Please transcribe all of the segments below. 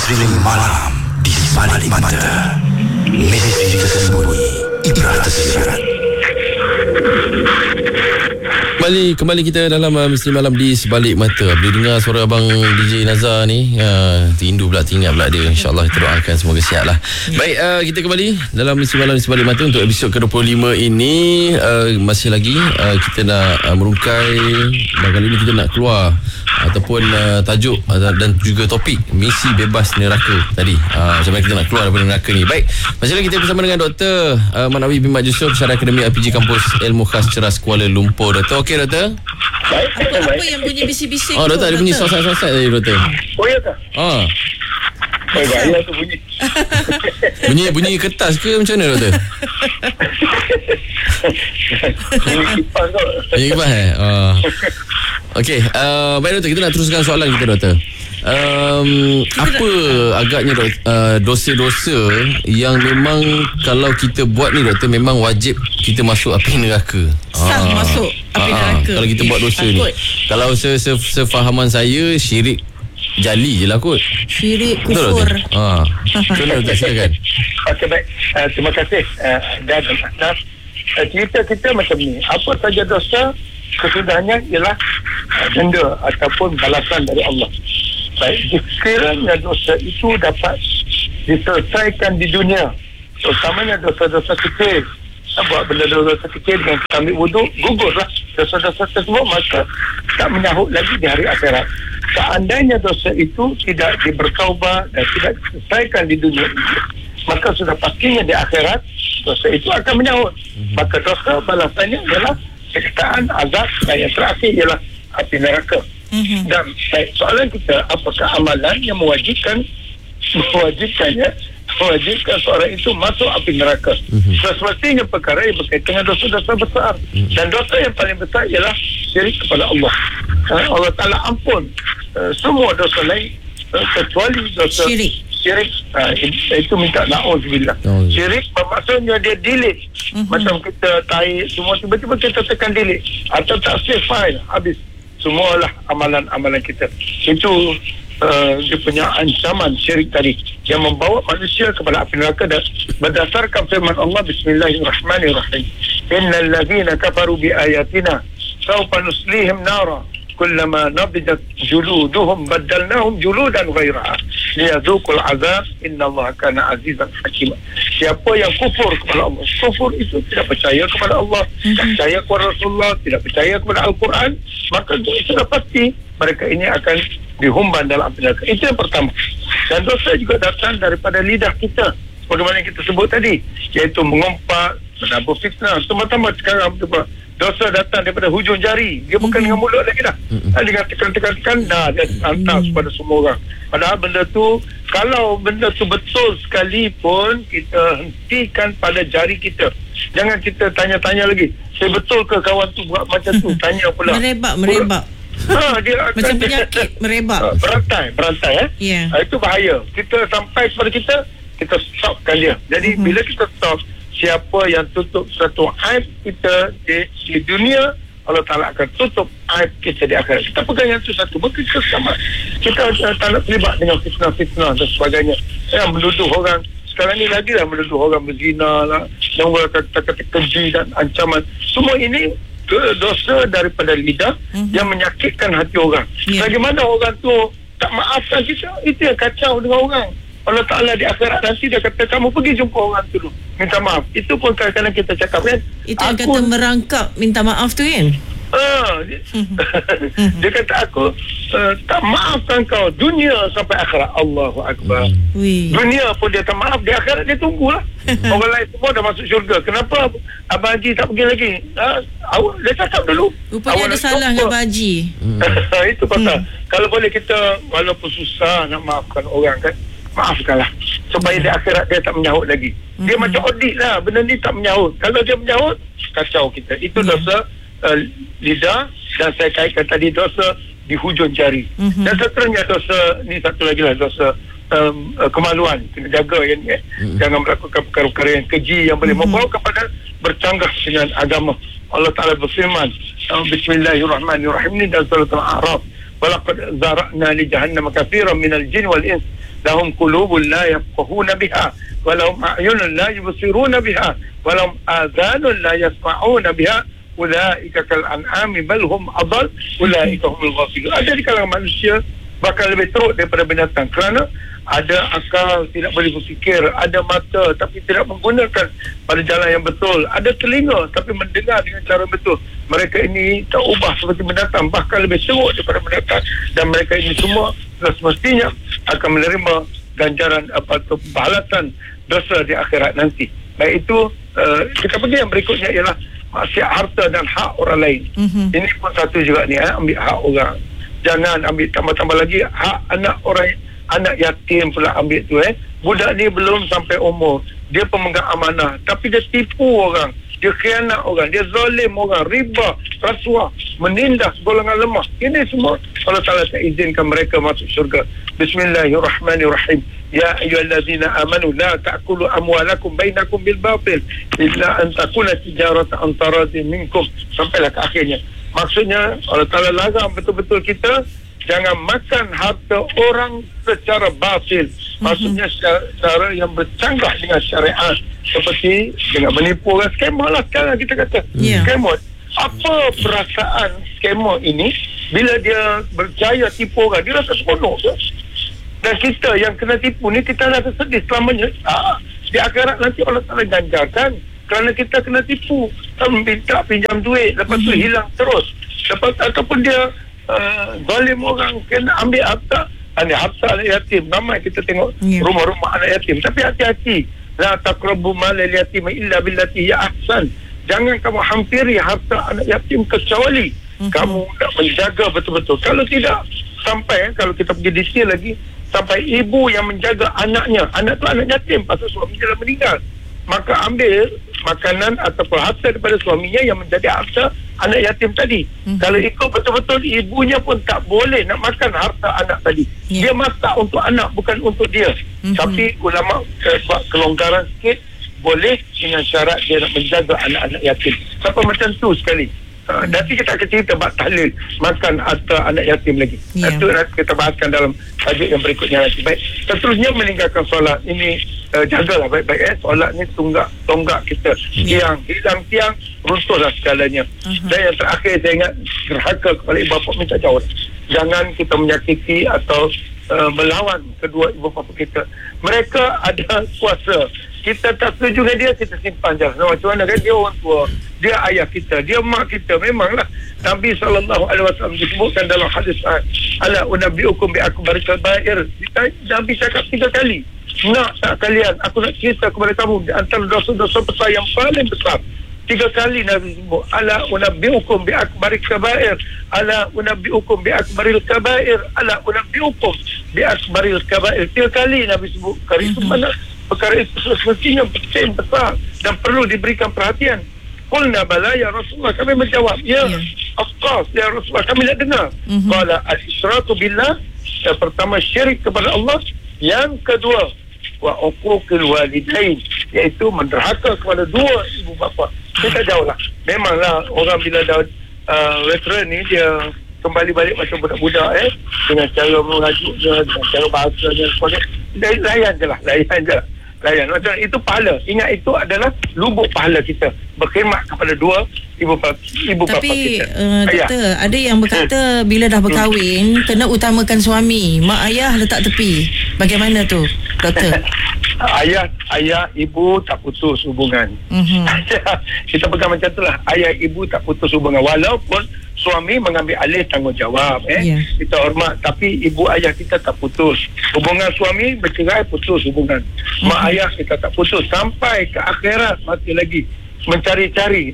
Misteri malam di sebalik mata. Misteri tersembunyi, ibrah tersirat. Kembali kita dalam Misteri Malam di Sebalik Mata. Bila dengar suara abang DJ Nazar ni, rindu pula, teringat pula dia. InsyaAllah kita doakan semoga sihat lah. Baik, kita kembali dalam Misteri Malam di Sebalik Mata untuk episod ke-25 ini. Masih lagi kita nak merungkai, dan kali ini kita nak keluar ataupun tajuk dan juga topik misi bebas neraka tadi. Macam mana kita nak keluar daripada neraka ni. Baik, masih lagi kita bersama dengan Dr. Manawi bin Mat Yusof, Syarah Akademi RPG Kampus Ilmu Khas Ceras Kuala Lumpur. Doktor, okey doktor? Baik. Apa yang bunyi bising-bising doktor, ada bunyi sosai-sosai tadi doktor. Oh ya tak? Bahaya tu bunyi. Bunyi kertas ke macam mana doktor? Bunyi kipas kot. Bunyi kipas Okey, baik doktor, kita nak teruskan soalan kita doktor. Apa agaknya dosa-dosa yang memang kalau kita buat ni doktor, memang wajib kita masuk api neraka? Masuk api neraka. Kalau kita buat dosa ni, kalau sefahaman saya, syirik jali je lah kot. Syirik, betul kufur. Betul doktor, silakan. Okey, baik. Terima kasih. Dan cerita kita macam ni. Apa saja dosa, kesudahnya ialah denda ataupun balasan dari Allah. Baik, sekiranya dosa itu dapat diselesaikan di dunia, terutamanya dosa-dosa kecil. Buat benda dosa kecil dengan kita ambil wuduk, gugurlah dosa-dosa tersebut, maka tak menyahut lagi di hari akhirat. Seandainya dosa itu tidak dibertaubat dan tidak diselesaikan di dunia, maka sudah pastinya di akhirat dosa itu akan menyahut. Maka dosa balasannya adalah siksaan, azab, dan yang terakhir ialah api neraka. Dan baik, soalan kita, apakah amalan yang mewajibkan seorang itu masuk api neraka? Semestinya perkara yang berkaitan dengan dosa-dosa besar. Dan dosa yang paling besar ialah syirik kepada Allah. Allah Ta'ala ampun semua dosa lain kecuali dosa syirik. Itu minta na'udzubillah. Syirik maksudnya dia delete. Macam kita tarik semua, tiba-tiba kita tekan delete atau tak save file, habis semualah amalan-amalan kita. Itu dia punya ancaman syirik tadi yang membawa manusia kepada api neraka. Dan berdasarkan firman Allah, Bismillahirrahmanirrahim, innal ladzina kafaru bi ayatina sawfa nuslihim nara kullama nabijat juluduhum baddalnahum juludan ghairaha liyadhuqul azab innallaha kana azizan hakim. Siapa yang kufur kepada Allah, kufur itu tidak percaya kepada Allah, tidak percaya kepada Rasulullah, tidak percaya kepada Al-Quran, maka sudah pasti mereka ini akan dihumban dalam api neraka. Itu yang pertama. Dan dosa juga datang daripada lidah kita, sebagaimana yang kita sebut tadi, iaitu mengumpat, menabur fitnah. Terutama sekarang dosa datang daripada hujung jari. Dia bukan dengan mulut lagi dah. Dengan tekan-tekan, dia hantar kepada semua orang. Padahal benda tu, kalau benda tu betul sekalipun, kita hentikan pada jari kita. Jangan kita tanya-tanya lagi, saya betul ke kawan tu buat macam tu? Tanya pula. Merebak. Dia akan macam penyakit merebak. Berantai. Itu bahaya. Kita sampai kepada kita stopkan dia. Jadi bila kita stop, siapa yang tutup satu aib kita di dunia, Allah Ta'ala akan tutup aib kita di akhirat. Kita pegang yang itu satu, maka kita sama. Kita tak nak terlibat dengan fitnah-fitnah dan sebagainya. Yang menuduh orang, sekarang ni lagi lah menuduh orang berzina lah, yang kata-kata keji dan ancaman. Semua ini dosa daripada lidah yang menyakitkan hati orang. Bagaimana orang tu tak maafkan kita, itu yang kacau dengan orang. Allah Ta'ala di akhirat nanti dia kata, kamu pergi jumpa orang tu dulu, minta maaf. Itu pun kadang-kadang kita cakap kan, itu yang kata merangkap minta maaf tu kan. Dia kata, aku tak maafkan kau dunia sampai akhirat. Allahu Akbar. Dunia pun dia tak maaf, di akhirat dia tunggulah. Orang lain semua dah masuk syurga. Kenapa Abang Haji tak pergi lagi? Dia cakap dulu, rupanya ada salah dengan Abang Haji. Itu pasal kalau boleh kita, walaupun susah nak maafkan orang kan, maafkanlah supaya di akhirat dia tak menyahut lagi. Dia macam audit lah, benda ni tak menyahut. Kalau dia menyahut, kacau kita. Itu dosa lidah, dan saya kaitkan tadi dosa di hujung jari. Dan seterusnya dosa ni, satu lagi lah, dosa kemaluan. Kena jaga yang ni, jangan melakukan perkara-perkara yang keji yang boleh membawa kepada bercanggah dengan agama. Allah Ta'ala berfirman, Bismillahirrahmanirrahim, ni dalam surah Al-A'raf, walaqad zara'na li jahannam katsiran minal jin wal ins lahum qulubun la yafqahuna biha wa lahum a'yunun la yubsiruna biha wa lahum adhanun la yasma'una biha ulaika kal an'ami bal hum adall ulaika humul ghafilun. Ada di kalangan manusia bakal lebih teruk daripada binatang kerana ada akal, tidak boleh berfikir, ada mata tapi tidak menggunakan pada jalan yang betul, ada telinga tapi mendengar dengan cara betul. Mereka ini tak ubah seperti binatang, bahkan lebih teruk daripada binatang, dan mereka ini semua semestinya akan menerima ganjaran atau balasan dosa di akhirat nanti. Baik itu, kita pergi yang berikutnya ialah maksiat harta dan hak orang lain. Ini pun satu juga ni, ambil hak orang. Jangan ambil tambah-tambah lagi hak anak orang, anak yatim pula ambil tu. Budak ni belum sampai umur, dia pemegang amanah tapi dia tipu orang, dia khianat orang, dia zalim orang, riba, rasuah, menindas golongan lemah. Ini semua Allah Ta'ala tak izinkan mereka masuk syurga. Bismillahirrahmanirrahim. Ya ayyuhallazina amanu la ta'kulu amwalakum bainakum bil batil illa an takuna tijaratan an taradin minkum, sampailah ke akhirnya. Maksudnya Allah Ta'ala larang betul-betul kita jangan makan harta orang secara batil. Maksudnya cara yang bercanggah dengan syariat, seperti dengan menipu orang. Skamer lah sekarang kita kata. Skamer. Apa perasaan skamer ini bila dia berjaya tipu orang? Dia rasa seronok ke? Dan kita yang kena tipu ni, kita rasa sedih selamanya. Di akhirat nanti Allah Ta'ala ganjarkan kerana kita kena tipu, minta pinjam duit, lepas tu hilang terus. Lepas ataupun dia zalim orang, kena ambil harta anak yatim. Ramai kita tengok rumah-rumah anak yatim. Tapi hati-hati, la taqrabu mal yatim illa billati hiya ahsan. Jangan kamu hampiri harta anak yatim kecuali kamu nak menjaga betul-betul. Kalau tidak, sampai kalau kita pergi detail lagi, sampai ibu yang menjaga anaknya, anak tu anak yatim pasal suami dia dah meninggal, maka ambil makanan ataupun harta daripada suaminya yang menjadi harta anak yatim tadi. Kalau ikut betul-betul, ibunya pun tak boleh nak makan harta anak tadi. Dia masak untuk anak, bukan untuk dia. Tapi ulama buat kelonggaran sikit, boleh dengan syarat dia nak menjaga anak-anak yatim. Sampai macam tu sekali. Nanti kita akan cerita bab tahlil makan harta anak yatim lagi. Itu nanti kita bahaskan dalam tajuk yang berikutnya nanti. Baik, seterusnya meninggalkan solat. Ini jagalah baik-baik. Solat ni tonggak kita. Hilang tiang, runtuhlah segalanya. Dan yang terakhir, saya ingat derhaka kepada ibu bapa, minta jauh. Jangan kita menyakiti atau melawan kedua ibu bapa kita. Mereka ada kuasa. Kita tak setuju dengan dia, kita simpan je. Macam mana kan, dia orang tua, dia ayah kita, dia mak kita. Memanglah Nabi SAW disebutkan dalam hadis, ala unabbiukum bi akbaril kabair. Nabi cakap 3 kali. Nak tak kalian, aku nak cerita kepada kamu antara dosa-dosa besar yang paling besar. 3 kali Nabi sebut, ala unabbiukum bi akbaril kabair, ala unabbiukum bi akbaril kabair, ala unabbiukum bi akbaril kabair. 3 kali Nabi sebut. Itu mana perkara itu semestinya penting, besar dan perlu diberikan perhatian. Qulna bala ya Rasulullah, kami menjawab, ya of course ya Rasulullah, kami nak dengar. Qala al-isyraku billah, yang pertama syirik kepada Allah, yang kedua wa uquqil walidain, iaitu menderhaka kepada dua ibu bapa. Kita jauhlah. Memanglah orang bila dah veteran ni, dia kembali balik macam budak-budak dengan cara mengajuknya, dengan cara bahasanya, layan je lah. Layan macam itu pahala. Ingat, itu adalah lubuk pahala kita berkhidmat kepada dua ibu bapa kita. Tapi doktor, ada yang berkata bila dah berkahwin kena utamakan suami, mak ayah letak tepi. Bagaimana tu doktor? Ayah ibu tak putus hubungan. Kita pegang macam itulah, ayah ibu tak putus hubungan walaupun suami mengambil alih tanggungjawab. Kita hormat, tapi ibu ayah kita tak putus hubungan. Suami bercerai, putus hubungan. Mak ayah kita tak putus sampai ke akhirat, masih lagi mencari-cari.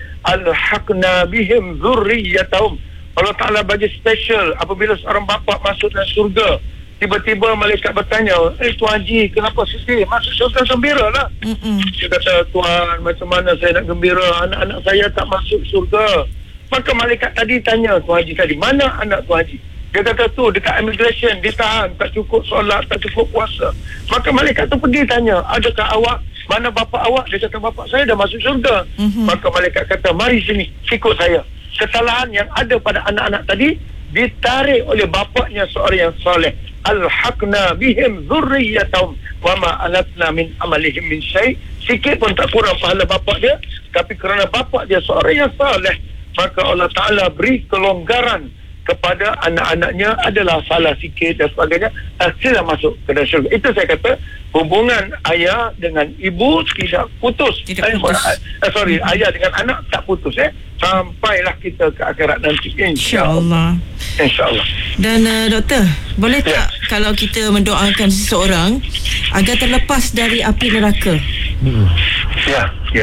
Alhaqna bihim zurriyatahum. Allah Ta'ala bagi special apabila seorang bapa masuk dalam surga, tiba-tiba malaikat bertanya, Tuan Haji, kenapa sedih? Masuk syurga gembira lah. Dia kata, Tuan, macam mana saya nak gembira? Anak-anak saya tak masuk syurga. Maka malaikat tadi tanya Tuan Haji tadi, mana anak Tuan Haji? Dia kata, tu dekat immigration, ditahan, tak cukup solat, tak cukup puasa. Maka malaikat tu pergi tanya, adakah awak, mana bapa awak? Dia kata, bapa saya dah masuk syurga. Maka malaikat kata, mari sini, ikut saya. Kesalahan yang ada pada anak-anak tadi ditarik oleh bapaknya seorang yang soleh. alhaqna bihim dzurriyyatahum wa ma alatna min amalihim min syai'. Sikit pun tak kurang pahala bapak dia, tapi kerana bapak dia seorang yang saleh, maka Allah Ta'ala beri kelonggaran kepada anak-anaknya. Adalah salah sikit dan sebagainya, sila masuk ke dalam syurga. Itu saya kata, hubungan ayah dengan ibu tidak putus. Ayah dengan anak tak putus, sampailah kita ke akhirat nanti, insya-Allah. InsyaAllah. Dan doktor, boleh tak kalau kita mendoakan seseorang agar terlepas dari api neraka? Ya.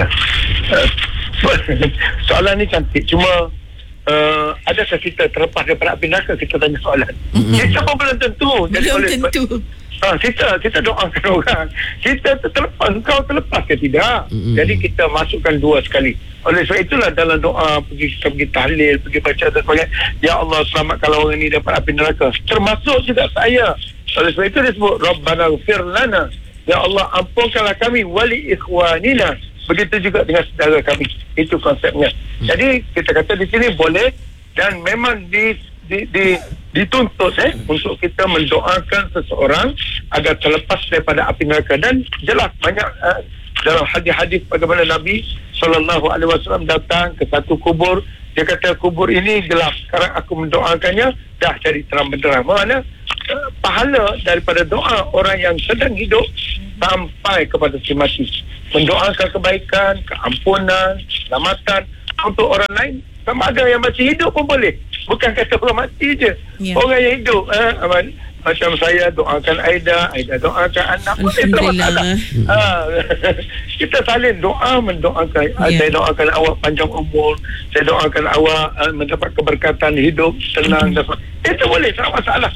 Soalan ni cantik, cuma adakah kita terlepas daripada api neraka? Kita tanya soalan. Kita pun belum tentu. Belum tentu. Kita doakan orang, kita terlepas, engkau terlepas ke tidak? Jadi kita masukkan dua sekali. Oleh sebab itulah dalam doa kita pergi tahlil, pergi baca dan sebagainya, ya Allah selamatkan orang ini daripada api neraka, termasuk juga saya. Oleh sebab itu dia sebut Rabbana ighfir lana, ya Allah ampunkanlah kami, wali ikhwanina, begitu juga dengan saudara kami. Itu konsepnya. Jadi kita kata di sini boleh, dan memang dituntut untuk kita mendoakan seseorang agar terlepas daripada api neraka. Dan jelas banyak dalam hadis-hadis bagaimana Nabi SAW datang ke satu kubur, dia kata kubur ini gelap, sekarang aku mendoakannya dah jadi terang benderang. Mana pahala daripada doa orang yang sedang hidup sampai kepada si mati, mendoakan kebaikan, keampunan, keselamatan untuk orang lain, sama ada yang masih hidup pun boleh, bukan kata orang mati je. Orang yang hidup, macam saya doakan Aida doakan anak, alhamdulillah. Kita saling doa, mendoakan. Saya doakan awak panjang umur, saya doakan awak mendapat keberkatan hidup tenang dan itu boleh, tak masalah.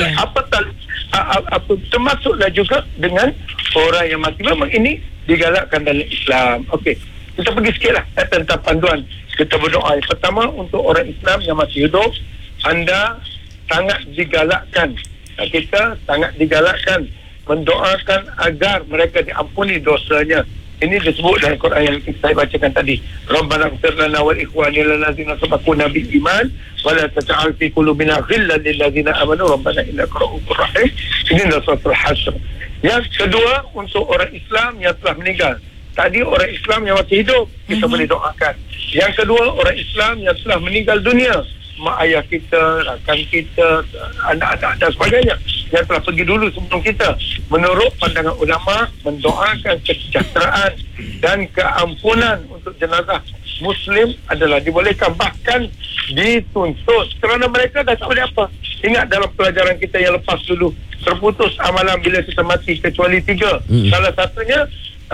Apa termasuklah juga dengan orang yang mati. Memang ini digalakkan dalam Islam. Okey, kita pergi sikitlah tentang panduan kita berdoa. Yang pertama, untuk orang Islam yang masih hidup, anda sangat digalakkan, kita sangat digalakkan mendoakan agar mereka diampuni dosanya. Ini disebut dalam Quran yang saya bacakan tadi. Rabbana ighfir lana wal ikhwanina allazina sabaquna bil iman wa la taj'al fi qulubina ghillan lil ladzina amanu rabbana innaka ra'ufur rahim. Ini adalah surah Al-Hashr. Yang kedua, untuk orang Islam yang telah meninggal. Tadi orang Islam yang masih hidup, kita boleh doakan. Yang kedua, orang Islam yang telah meninggal dunia, mak ayah kita, rakan kita, anak-anak dan sebagainya yang telah pergi dulu sebelum kita. Menurut pandangan ulama, mendoakan kesejahteraan dan keampunan untuk jenazah Muslim adalah dibolehkan, bahkan dituntut, kerana mereka dah tak boleh apa. Ingat dalam pelajaran kita yang lepas dulu, terputus amalan bila kita mati kecuali 3. Salah satunya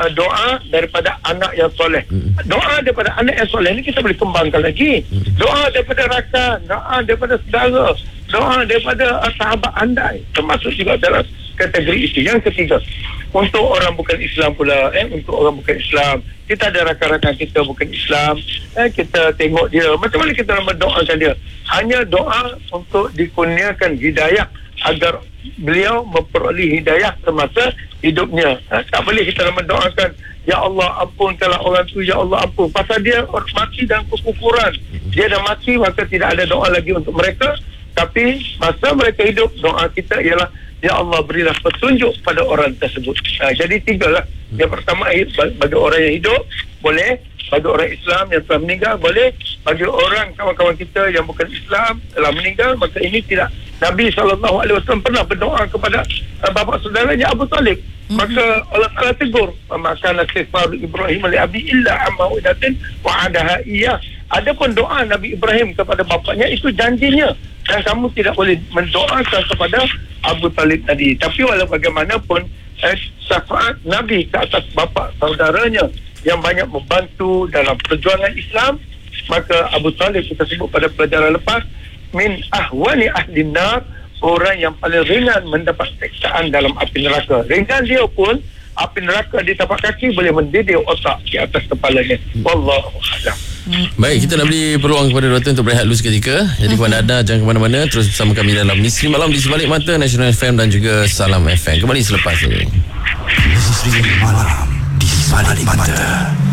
doa daripada anak yang soleh. Doa daripada anak yang soleh ni kita boleh kembangkan lagi. Doa daripada rakan, doa daripada saudara, doa daripada sahabat andai, termasuk juga dalam kategori itu. Yang ketiga, untuk orang bukan Islam pula, untuk orang bukan Islam, kita ada rakan-rakan kita bukan Islam, kita tengok dia, macam mana kita nak mendoakan dia? Hanya doa untuk dikurniakan hidayah, agar beliau memperoleh hidayah semasa hidupnya. Tak boleh kita nak mendoakan, ya Allah ampunkanlah orang tu, ya Allah ampun, pasal dia mati dalam kekufuran, dia dah mati, maka tidak ada doa lagi untuk mereka. Tapi masa mereka hidup, doa kita ialah, ya Allah berilah petunjuk pada orang tersebut. Jadi 3 lah. Yang pertama, bagi orang yang hidup boleh, bagi orang Islam yang telah meninggal boleh, bagi orang kawan-kawan kita yang bukan Islam telah meninggal, maka ini tidak. Nabi SAW pernah berdoa kepada bapa saudaranya Abu Talib. Maka Allah Ta'ala tegur, maka istighfar Ibrahim li abi illa amma wadatin wa'adaha iya. Adapun doa Nabi Ibrahim kepada bapaknya itu janjinya, dan kamu tidak boleh mendoakan kepada Abu Talib tadi. Tapi walau bagaimanapun, syafaat Nabi ke atas bapa saudaranya yang banyak membantu dalam perjuangan Islam, maka Abu Talib kita sebut pada pelajaran lepas, min ahwani ahlin nar, orang yang paling ringan mendapat siksaan dalam api neraka. Ringan dia pun, api neraka di tapak kaki boleh mendidih otak di atas kepalanya. Wallahu a'lam. Baik, kita nak beri peluang kepada doktor untuk berehat dulu seketika. Jadi kepada anda, jangan ke mana-mana, terus bersama kami dalam Misteri Malam di Sebalik Mata Nasional FM dan juga Salam FM. Kembali selepas ini. Misteri Malam di Sebalik Mata.